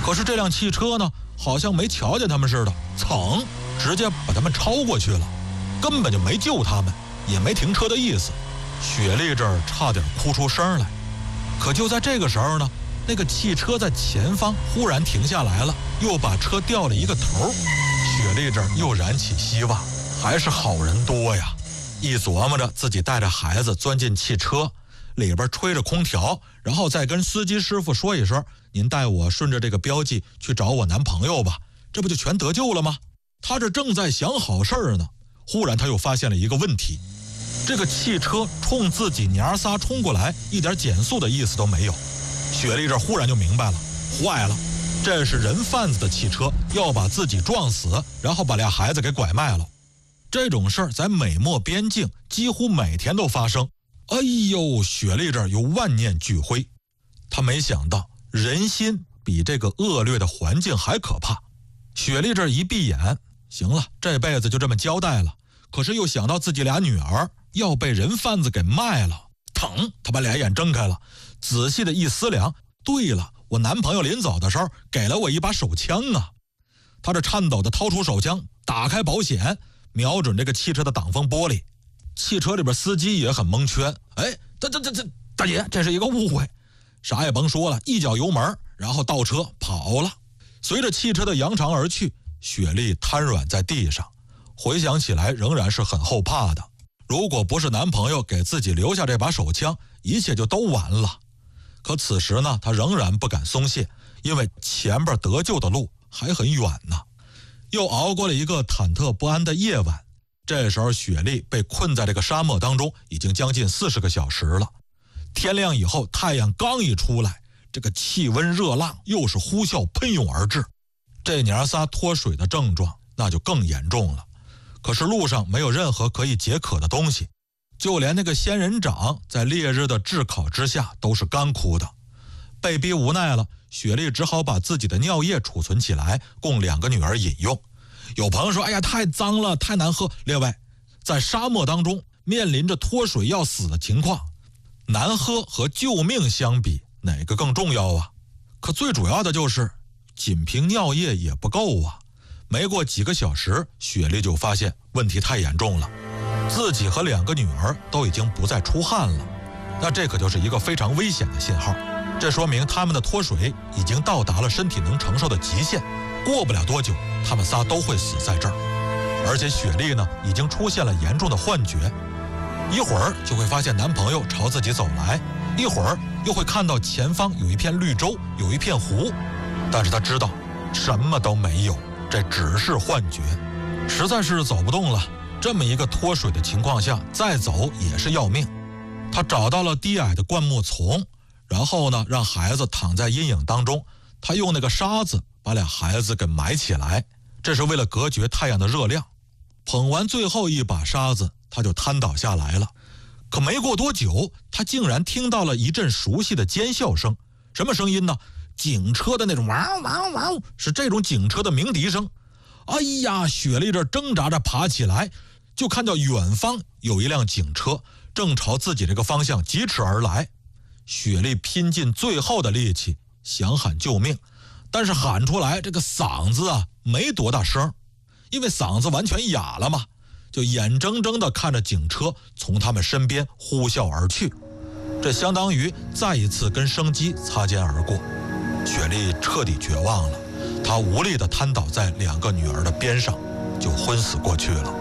可是这辆汽车呢，好像没瞧见他们似的，噌，直接把他们超过去了，根本就没救他们，也没停车的意思。雪莉这儿差点哭出声来。可就在这个时候呢，那个汽车在前方忽然停下来了，又把车掉了一个头。雪莉这儿又燃起希望，还是好人多呀。一琢磨着自己带着孩子钻进汽车里边，吹着空调，然后再跟司机师傅说一声，您带我顺着这个标记去找我男朋友吧，这不就全得救了吗？他这正在想好事儿呢，忽然他又发现了一个问题，这个汽车冲自己娘仨冲过来，一点减速的意思都没有。雪莉这忽然就明白了，坏了，这是人贩子的汽车，要把自己撞死，然后把俩孩子给拐卖了。这种事儿在美墨边境几乎每天都发生。哎呦，雪莉这儿有万念俱灰。她没想到人心比这个恶劣的环境还可怕。雪莉这儿一闭眼，行了，这辈子就这么交代了。可是又想到自己俩女儿要被人贩子给卖了，疼，她把俩眼睁开了，仔细的一思量，对了，我男朋友临走的时候给了我一把手枪啊。她这颤抖的掏出手枪，打开保险，瞄准这个汽车的挡风玻璃。汽车里边司机也很蒙圈，哎，大姐，这是一个误会。啥也甭说了，一脚油门，然后倒车跑了。随着汽车的扬长而去，雪莉瘫软在地上，回想起来仍然是很后怕的。如果不是男朋友给自己留下这把手枪，一切就都完了。可此时呢，她仍然不敢松懈，因为前边得救的路还很远呢。又熬过了一个忐忑不安的夜晚。这时候雪莉被困在这个沙漠当中已经将近40个小时了。天亮以后，太阳刚一出来，这个气温热浪又是呼啸喷涌而至。这娘仨脱水的症状那就更严重了。可是路上没有任何可以解渴的东西，就连那个仙人掌在烈日的炙烤之下都是干枯的。被逼无奈了，雪莉只好把自己的尿液储存起来，供2个女儿饮用。有朋友说，哎呀，太脏了，太难喝。列位，在沙漠当中面临着脱水要死的情况，难喝和救命相比，哪个更重要啊？可最主要的就是仅凭尿液也不够啊。没过几个小时，雪莉就发现问题太严重了，自己和2个女儿都已经不再出汗了。那这可就是一个非常危险的信号，这说明他们的脱水已经到达了身体能承受的极限，过不了多久他们仨都会死在这儿。而且雪莉呢，已经出现了严重的幻觉，一会儿就会发现男朋友朝自己走来，一会儿又会看到前方有一片绿洲，有一片湖，但是她知道什么都没有，这只是幻觉，实在是走不动了。这么一个脱水的情况下，再走也是要命。她找到了低矮的灌木丛，然后呢，让孩子躺在阴影当中，她用那个沙子把俩孩子给埋起来，这是为了隔绝太阳的热量。捧完最后一把沙子，他就瘫倒下来了。可没过多久，他竟然听到了一阵熟悉的尖笑声。什么声音呢？警车的那种汪汪汪，是这种警车的鸣笛声。哎呀，雪莉这挣扎着爬起来，就看到远方有一辆警车正朝自己这个方向疾驰而来。雪莉拼尽最后的力气想喊救命，但是喊出来这个嗓子啊没多大声，因为嗓子完全哑了嘛，就眼睁睁地看着警车从他们身边呼啸而去，这相当于再一次跟生机擦肩而过。雪莉彻底绝望了，她无力地瘫倒在2个女儿的边上，就昏死过去了。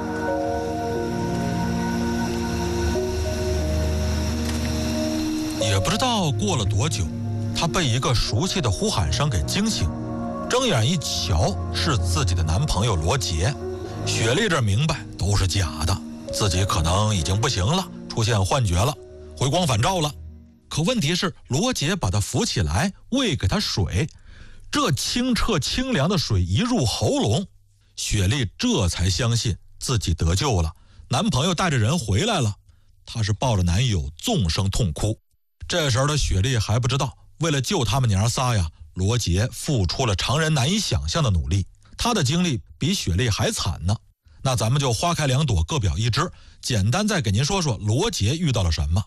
也不知道过了多久，她被一个熟悉的呼喊声给惊醒，睁眼一瞧，是自己的男朋友罗杰。雪莉这明白都是假的，自己可能已经不行了，出现幻觉了，回光返照了。可问题是，罗杰把她扶起来，喂给她水，这清澈清凉的水一入喉咙，雪莉这才相信自己得救了，男朋友带着人回来了。她是抱着男友纵声痛哭。这时候的雪莉还不知道，为了救他们娘仨呀，罗杰付出了常人难以想象的努力，他的经历比雪莉还惨呢。那咱们就花开2朵，各表一枝，简单再给您说说罗杰遇到了什么。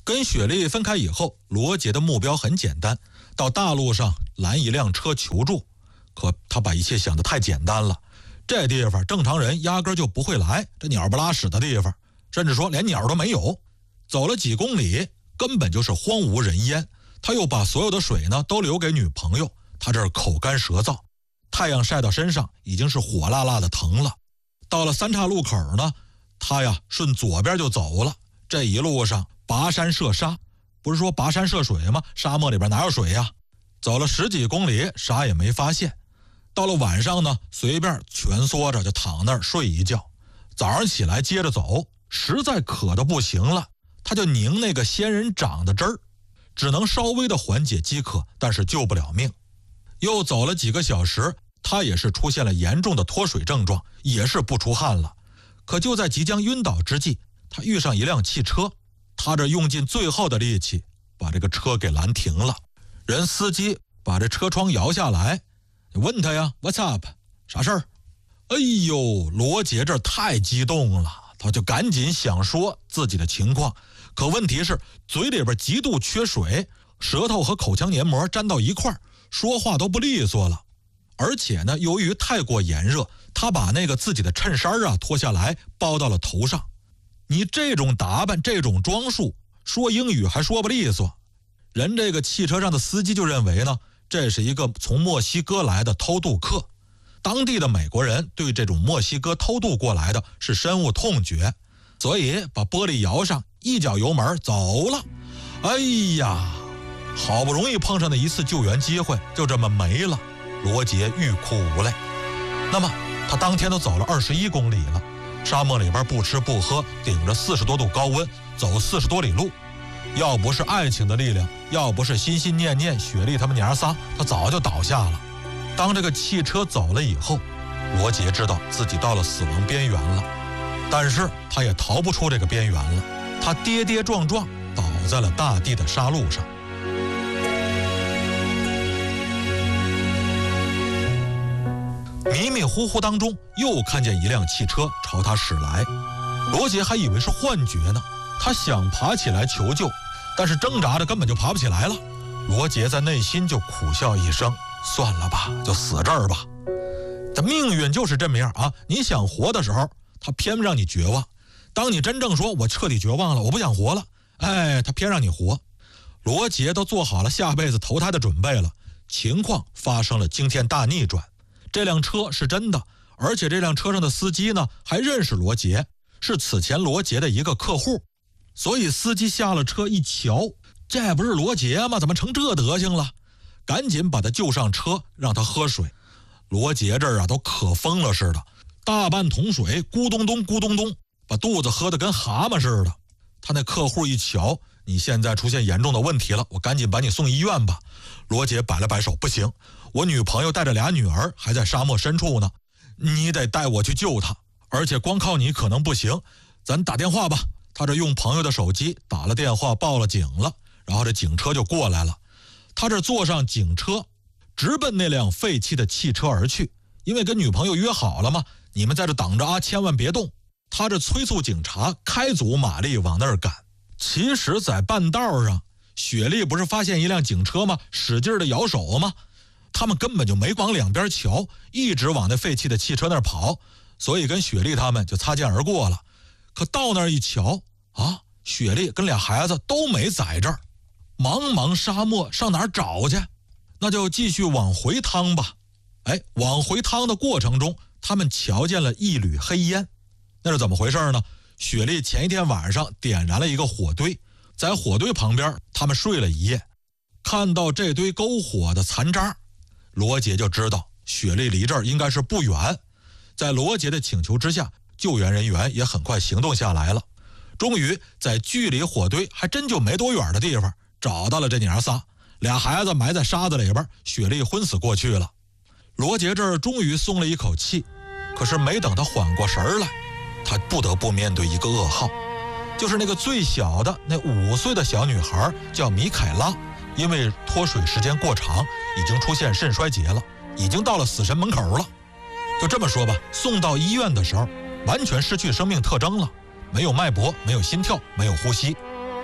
跟雪莉分开以后，罗杰的目标很简单，到大路上拦一辆车求助。可他把一切想得太简单了，这地方正常人压根就不会来，这鸟不拉屎的地方，甚至说连鸟都没有。走了几公里，根本就是荒无人烟。他又把所有的水呢都留给女朋友，他这儿口干舌燥，太阳晒到身上已经是火辣辣的疼了。到了三岔路口呢，他呀顺左边就走了。这一路上跋山涉沙，不是说跋山涉水吗？沙漠里边哪有水呀？走了10几公里，啥也没发现。到了晚上呢，随便蜷缩着就躺那儿睡一觉。早上起来接着走，实在渴得不行了，他就拧那个仙人掌的汁儿，只能稍微的缓解饥渴，但是救不了命。又走了几个小时，他也是出现了严重的脱水症状，也是不出汗了。可就在即将晕倒之际，他遇上一辆汽车，他这用尽最后的力气把这个车给拦停了。人司机把这车窗摇下来，问他呀 What's up？ 啥事儿？哎呦，罗杰这太激动了，他就赶紧想说自己的情况。可问题是嘴里边极度缺水，舌头和口腔黏膜粘到一块儿，说话都不利索了。而且呢，由于太过炎热，他把那个自己的衬衫啊脱下来包到了头上。你这种打扮，这种装束，说英语还说不利索。人这个汽车上的司机就认为呢，这是一个从墨西哥来的偷渡客。当地的美国人对这种墨西哥偷渡过来的是深恶痛绝，所以把玻璃摇上，一脚油门走了。哎呀，好不容易碰上的一次救援机会就这么没了，罗杰欲哭无泪。那么他当天都走了21公里了，沙漠里边不吃不喝，顶着40多度高温走40多里路，要不是爱情的力量，要不是心心念念雪莉他们娘仨，他早就倒下了。当这个汽车走了以后，罗杰知道自己到了死亡边缘了，但是他也逃不出这个边缘了，他跌跌撞撞倒在了大地的沙路上。迷迷糊糊当中又看见一辆汽车朝他驶来，罗杰还以为是幻觉呢，他想爬起来求救，但是挣扎着根本就爬不起来了。罗杰在内心就苦笑一声，算了吧，就死这儿吧。这命运就是这么样啊！你想活的时候，他偏让你绝望；当你真正说我彻底绝望了，我不想活了，哎，他偏让你活。罗杰都做好了下辈子投胎的准备了，情况发生了惊天大逆转。这辆车是真的，而且这辆车上的司机呢还认识罗杰，是此前罗杰的一个客户。所以司机下了车一瞧，这不是罗杰吗？怎么成这德行了？赶紧把他救上车，让他喝水。罗杰这儿啊都渴疯了似的，大半桶水咕咚咚咕咚咚，把肚子喝得跟蛤蟆似的。他那客户一瞧，你现在出现严重的问题了，我赶紧把你送医院吧。罗杰摆了摆手，不行，我女朋友带着2女儿还在沙漠深处呢，你得带我去救她，而且光靠你可能不行，咱打电话吧。他这用朋友的手机打了电话，报了警了，然后这警车就过来了。他这坐上警车，直奔那辆废弃的汽车而去，因为跟女朋友约好了嘛，你们在这等着啊，千万别动。他这催促警察开足马力往那儿赶。其实在半道上，雪莉不是发现一辆警车吗？使劲的摇手吗？他们根本就没往两边瞧，一直往那废弃的汽车那儿跑，所以跟雪莉他们就擦肩而过了。可到那儿一瞧啊，雪莉跟俩孩子都没在这儿。茫茫沙漠上哪儿找去？那就继续往回趟吧。哎，往回趟的过程中，他们瞧见了一缕黑烟。那是怎么回事呢？雪莉前一天晚上点燃了一个火堆，在火堆旁边他们睡了一夜。看到这堆篝火的残渣，罗杰就知道雪莉离这儿应该是不远。在罗杰的请求之下，救援人员也很快行动下来了。终于在距离火堆还真就没多远的地方找到了这娘仨，俩孩子埋在沙子里边，雪莉昏死过去了。罗杰这儿终于松了一口气，可是没等他缓过神来，他不得不面对一个噩耗，就是那个最小的那5岁的小女孩叫米凯拉，因为脱水时间过长，已经出现肾衰竭了，已经到了死神门口了。就这么说吧，送到医院的时候完全失去生命特征了，没有脉搏，没有心跳，没有呼吸。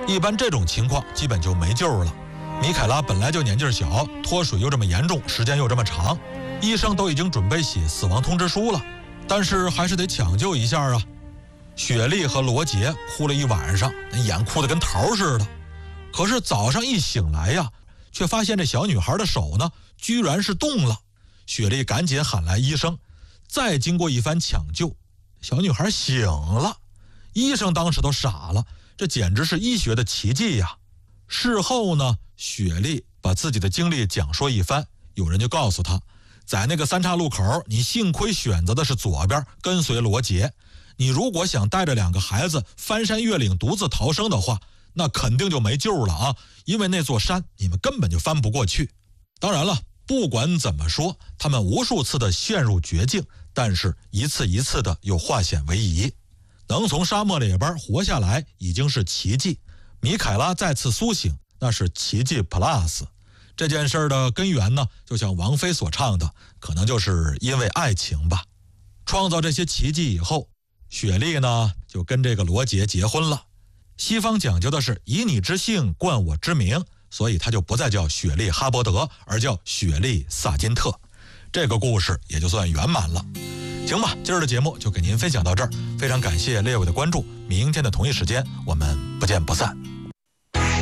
一般这种情况基本就没救了。米凯拉本来就年纪小，脱水又这么严重，时间又这么长，医生都已经准备写死亡通知书了，但是还是得抢救一下啊。雪莉和罗杰哭了一晚上，那眼哭得跟桃似的。可是早上一醒来呀，却发现这小女孩的手呢，居然是动了。雪莉赶紧喊来医生，再经过一番抢救，小女孩醒了。医生当时都傻了，这简直是医学的奇迹呀。事后呢，雪莉把自己的经历讲说一番，有人就告诉她，在那个三岔路口，你幸亏选择的是左边，跟随罗杰。你如果想带着2个孩子翻山越岭独自逃生的话，那肯定就没救了啊！因为那座山你们根本就翻不过去。当然了，不管怎么说，他们无数次的陷入绝境，但是一次一次的又化险为夷，能从沙漠里边活下来已经是奇迹。米凯拉再次苏醒，那是奇迹 plus。这件事的根源呢，就像王菲所唱的，可能就是因为爱情吧。创造这些奇迹以后，雪莉呢就跟这个罗杰结婚了。西方讲究的是以你之姓冠我之名，所以他就不再叫雪莉哈伯德，而叫雪莉萨金特。这个故事也就算圆满了。行吧，今儿的节目就给您分享到这儿，非常感谢列位的关注，明天的同一时间我们不见不散。